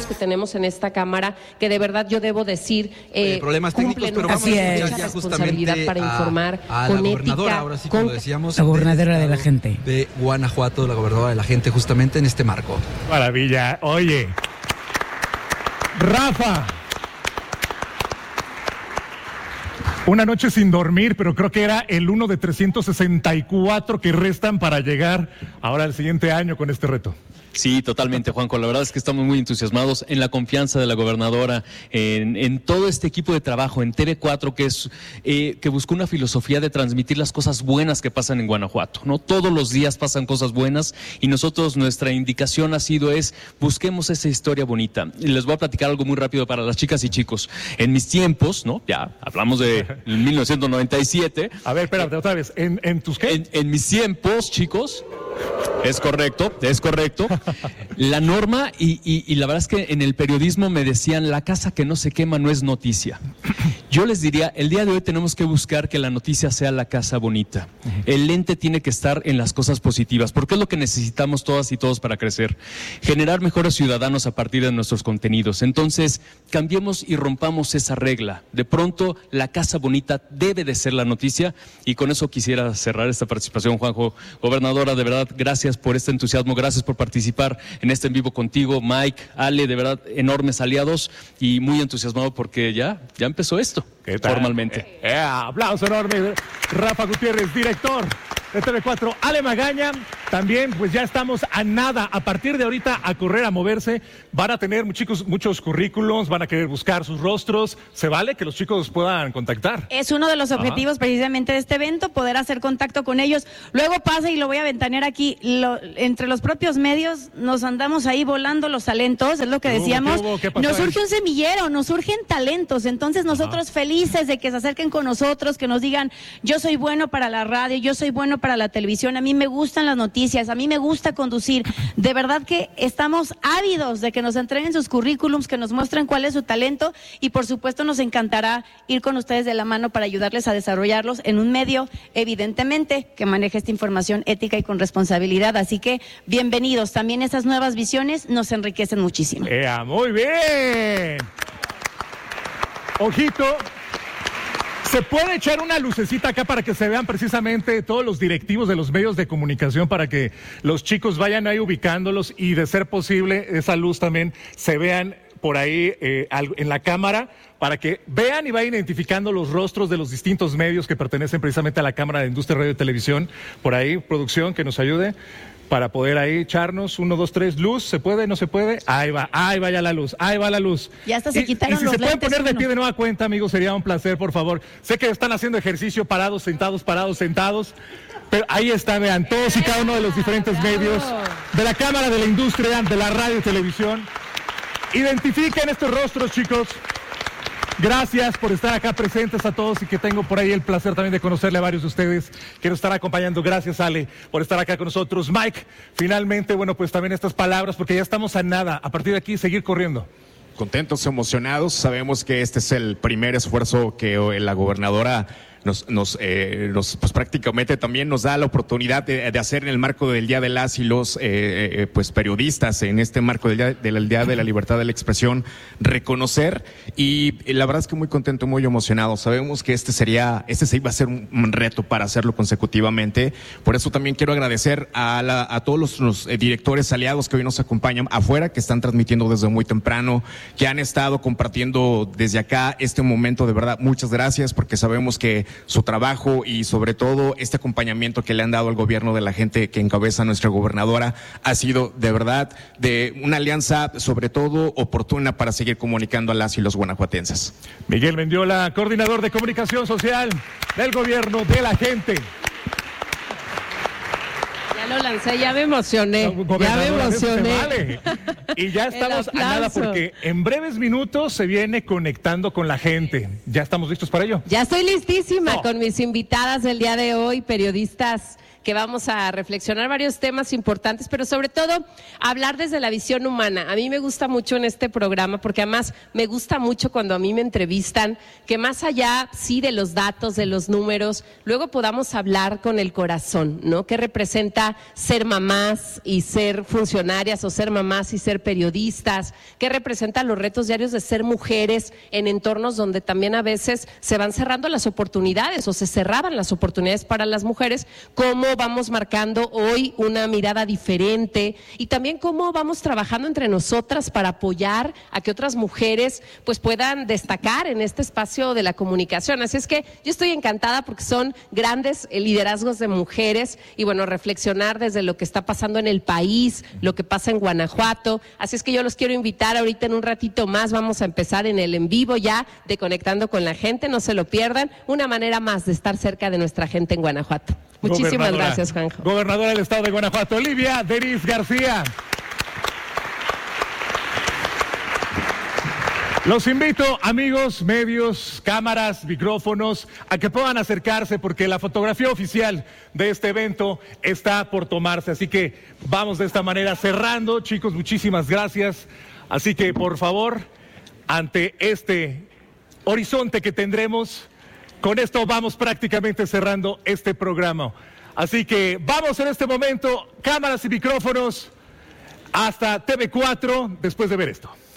que tenemos en esta Cámara, que de verdad yo debo decir, problemas técnicos, pero vamos a escuchar ya responsabilidad para informar a con la gobernadora, ética, ahora sí como decíamos, la gobernadora de la gente de Guanajuato, la gobernadora de la gente, justamente en este marco. Maravilla. Oye, Rafa, una noche sin dormir, pero creo que era el uno de 364 que restan para llegar ahora al siguiente año con este reto. Sí, totalmente, Juanjo. La verdad es que estamos muy entusiasmados en la confianza de la gobernadora, en todo este equipo de trabajo, en TV4, que buscó una filosofía de transmitir las cosas buenas que pasan en Guanajuato, ¿no? Todos los días pasan cosas buenas y nosotros, nuestra indicación busquemos esa historia bonita. Y les voy a platicar algo muy rápido para las chicas y chicos. En mis tiempos, ¿no? Ya hablamos de 1997. A ver, espérate, otra vez. ¿En tus qué? En mis tiempos, chicos. Es correcto. La norma, y la verdad es que en el periodismo me decían, la casa que no se quema no es noticia. Yo les diría, el día de hoy tenemos que buscar que la noticia sea la casa bonita. El lente tiene que estar en las cosas positivas, porque es lo que necesitamos todas y todos para crecer. Generar mejores ciudadanos a partir de nuestros contenidos. Entonces, cambiemos y rompamos esa regla. De pronto, la casa bonita debe de ser la noticia, y con eso quisiera cerrar esta participación, Juanjo. Gobernadora, de verdad, gracias por este entusiasmo, gracias por participar en este en vivo contigo, Mike, Ale, de verdad, enormes aliados y muy entusiasmado porque ya empezó esto formalmente. Aplauso enorme, Rafa Gutiérrez, director de TV4, Ale Magaña, también pues ya estamos a nada, a partir de ahorita a correr, a moverse, van a tener muchos currículums, van a querer buscar sus rostros, se vale que los chicos puedan contactar. Es uno de los objetivos precisamente de este evento, poder hacer contacto con ellos, luego pasa y lo voy a ventanear aquí, entre los propios medios nos andamos ahí volando los talentos, es lo que decíamos, nos surge un semillero, nos surgen talentos, entonces nosotros felices de que se acerquen con nosotros, que nos digan, yo soy bueno para la radio, yo soy bueno para la televisión, a mí me gustan las noticias, a mí me gusta conducir, de verdad que estamos ávidos de que nos entreguen sus currículums, que nos muestren cuál es su talento y por supuesto nos encantará ir con ustedes de la mano para ayudarles a desarrollarlos en un medio, evidentemente, que maneje esta información ética y con responsabilidad, así que bienvenidos, también esas nuevas visiones nos enriquecen muchísimo. Muy bien. Ojito. ¿Se puede echar una lucecita acá para que se vean precisamente todos los directivos de los medios de comunicación para que los chicos vayan ahí ubicándolos y de ser posible esa luz también se vean por ahí en la cámara para que vean y vayan identificando los rostros de los distintos medios que pertenecen precisamente a la Cámara de Industria, Radio y Televisión? Por ahí, producción, que nos ayude para poder ahí echarnos 1, 2, 3, luz, ¿se puede? ¿No se puede? Ahí va ya la luz, ahí va la luz. Ya hasta se quitaron los lentes. Y si se pueden poner de uno. pie de nueva cuenta, amigos, sería un placer, por favor. Sé que están haciendo ejercicio parados, sentados, pero ahí está, vean, todos y cada uno de los diferentes medios de la Cámara de la Industria, de la radio y televisión. Identifiquen estos rostros, chicos. Gracias por estar acá presentes a todos y que tengo por ahí el placer también de conocerle a varios de ustedes que nos están acompañando. Gracias, Ale, por estar acá con nosotros. Mike, finalmente, bueno, pues también estas palabras, porque ya estamos a nada. A partir de aquí, seguir corriendo. Contentos, emocionados. Sabemos que este es el primer esfuerzo que la gobernadora pues prácticamente también nos da la oportunidad de hacer en el marco del Día de las y los pues periodistas, en este marco del Día de la Libertad de la Expresión, reconocer, y la verdad es que muy contento, muy emocionado. Sabemos que este iba a ser un reto para hacerlo consecutivamente, por eso también quiero agradecer a todos los directores aliados que hoy nos acompañan afuera, que están transmitiendo desde muy temprano, que han estado compartiendo desde acá este momento. De verdad, muchas gracias, porque sabemos que su trabajo y sobre todo este acompañamiento que le han dado al gobierno de la gente que encabeza nuestra gobernadora ha sido de verdad de una alianza sobre todo oportuna para seguir comunicando a las y los guanajuatenses. Miguel Mendiola, coordinador de comunicación social del gobierno de la gente. Lo lancé, ya me emocioné. Vale. Y ya estamos a nada porque en breves minutos se viene conectando con la gente. ¿Ya estamos listos para ello? Ya estoy listísima con mis invitadas del día de hoy, periodistas que vamos a reflexionar varios temas importantes, pero sobre todo hablar desde la visión humana. A mí me gusta mucho en este programa, porque además me gusta mucho cuando a mí me entrevistan, que más allá, sí, de los datos, de los números, luego podamos hablar con el corazón, ¿no? ¿Qué representa ser mamás y ser funcionarias, o ser mamás y ser periodistas? ¿Qué representan los retos diarios de ser mujeres en entornos donde también a veces se van cerrando las oportunidades o se cerraban las oportunidades para las mujeres? ¿Cómo vamos marcando hoy una mirada diferente? Y también cómo vamos trabajando entre nosotras para apoyar a que otras mujeres pues puedan destacar en este espacio de la comunicación. Así es que yo estoy encantada porque son grandes liderazgos de mujeres y bueno, reflexionar desde lo que está pasando en el país, lo que pasa en Guanajuato. Así es que yo los quiero invitar ahorita en un ratito más, vamos a empezar en el en vivo ya de Conectando con la Gente, no se lo pierdan, una manera más de estar cerca de nuestra gente en Guanajuato. Muchísimas gracias, Juanjo. Gobernadora del Estado de Guanajuato, Olivia Denis García. Los invito, amigos, medios, cámaras, micrófonos, a que puedan acercarse porque la fotografía oficial de este evento está por tomarse. Así que vamos de esta manera cerrando. Chicos, muchísimas gracias. Así que, por favor, ante este horizonte que tendremos, con esto vamos prácticamente cerrando este programa. Así que vamos en este momento, cámaras y micrófonos, hasta TV4, después de ver esto.